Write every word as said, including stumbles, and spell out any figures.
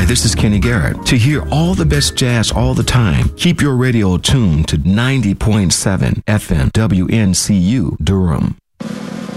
this is Kenny Garrett. To hear all the best jazz all the time, keep your radio tuned to ninety point seven F M W N C U Durham.